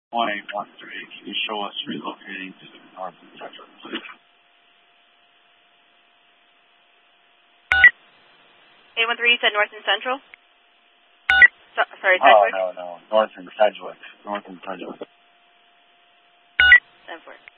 1813. Can you show us relocating to North and Central, please? 813, you said North and Central? Sorry, Sedgwick? No. North and Sedgwick. Sedgwick.